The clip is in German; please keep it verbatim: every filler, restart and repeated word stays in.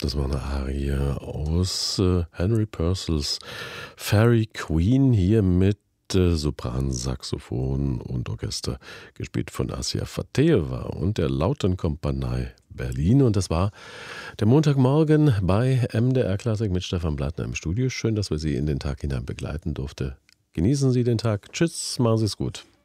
Das war eine Arie aus äh, Henry Purcells Fairy Queen, hier mit äh, Sopran, Saxophon und Orchester, gespielt von Assia Fateva und der Lautenkompanie Berlin. Und das war der Montagmorgen bei M D R Klassik mit Stefan Blattner im Studio. Schön, dass wir Sie in den Tag hinein begleiten durften. Genießen Sie den Tag. Tschüss, machen Sie es gut.